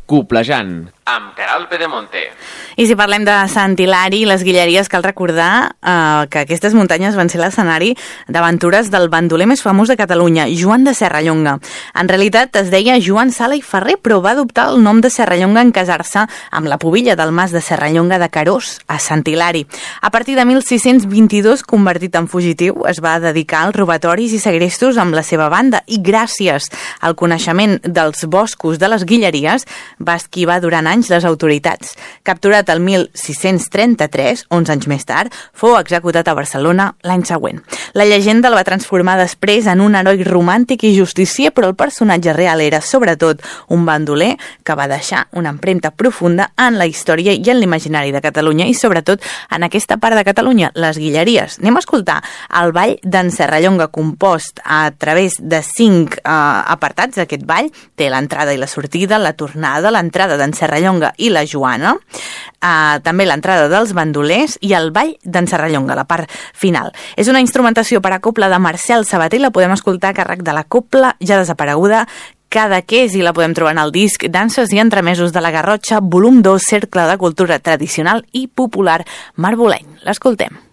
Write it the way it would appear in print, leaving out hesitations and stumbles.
Coplejant, amb Queralt Pedemonte. I si parlem de Sant Hilari i les Guilleries, cal recordar que aquestes muntanyes van ser l'escenari d'aventures del bandoler més famós de Catalunya, Joan de Serrallonga. En realitat es deia Joan Sala i Ferrer, però va adoptar el nom de Serrallonga en casar-se amb la pubilla del mas de Serrallonga de Carós, a Sant Hilari. A partir de 1622, convertit en fugitiu, es va dedicar als robatoris i segrestos amb la seva banda i gràcies al coneixement dels boscos de les Guilleries va esquivar durant anys les autoritats. Capturat el 1633, 11 anys més tard, fou executat a Barcelona l'any següent. La llegenda el va transformar després en un heroi romàntic i justicier, però el personatge real era, sobretot, un bandoler que va deixar una empremta profunda en la història i en l'imaginari de Catalunya i, sobretot, en aquesta part de Catalunya, les Guilleries. Anem a escoltar el ball d'en Serrallonga, compost a través de 5 apartats d'aquest ball. Té l'entrada i la sortida, la tornada, l'entrada d'en Serrallonga i la Joana, també l'entrada dels bandolers i el ball d'en Serrallonga, la part final. És una instrumentació per a cobla de Marcel Sabater i la podem escoltar a càrrec de la cobla ja desapareguda Cadaqués i la podem trobar en el disc Danses i entremesos de la Garrotxa, volum 2, Cercle de Cultura Tradicional i Popular Marboleny. L'escoltem.